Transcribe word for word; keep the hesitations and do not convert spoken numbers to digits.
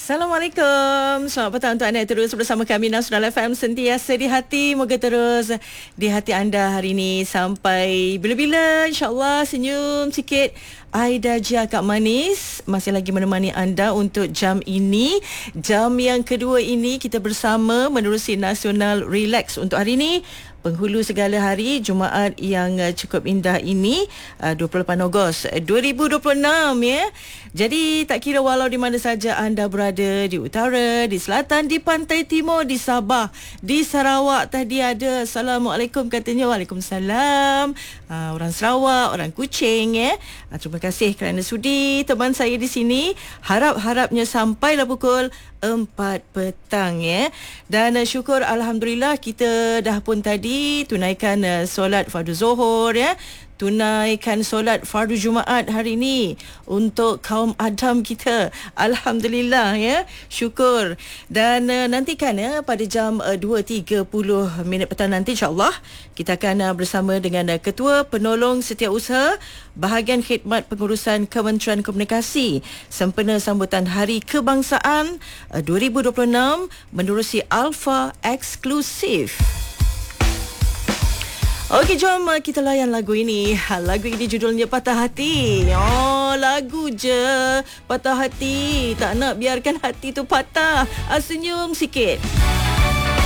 Assalamualaikum. Selamat petang untuk anda terus bersama kami Nasional F M, sentiasa di hati. Moga terus di hati anda hari ini sampai bila-bila. InsyaAllah senyum sikit. Aida Jia Kak Manis masih lagi menemani anda untuk jam ini. Jam yang kedua ini kita bersama menerusi Nasional Relax untuk hari ini. Penghulu segala hari Jumaat yang uh, cukup indah ini, uh, dua puluh lapan Ogos dua ribu dua puluh enam ya. Jadi tak kira walau di mana saja anda berada, di utara, di selatan, di pantai timur, di Sabah, di Sarawak tadi ada. Assalamualaikum katanya. Waalaikumsalam. Uh, orang Sarawak, orang Kuching ya. Uh, terima kasih kerana sudi teman saya di sini. Harap-harapnya sampailah pukul empat petang ya. Dan uh, syukur alhamdulillah kita dah pun tadi tunaikan uh, solat fardu Zuhur ya. Tunaikan solat fardu Jumaat hari ini untuk kaum Adam kita. Alhamdulillah ya. Syukur. Dan uh, nantikan ya pada jam uh, dua tiga puluh minit petang nanti insya-Allah kita akan uh, bersama dengan uh, Ketua Penolong Setiausaha Bahagian Khidmat Pengurusan Kementerian Komunikasi sempena sambutan Hari Kebangsaan uh, dua ribu dua puluh enam menerusi Alpha Eksklusif. Okey, jom kita layan lagu ini. Lagu ini judulnya Patah Hati. Oh, lagu je. Patah hati. Tak nak biarkan hati tu patah. Senyum sikit.